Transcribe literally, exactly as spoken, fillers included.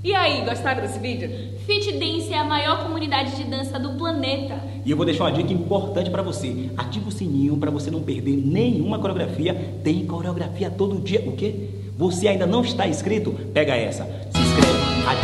E aí, gostaram desse vídeo? Fit Dance é a maior comunidade de dança do planeta. E eu vou deixar uma dica importante para você. Ativa o sininho para você não perder nenhuma coreografia. Tem coreografia todo dia. O quê? Você ainda não está inscrito? Pega essa.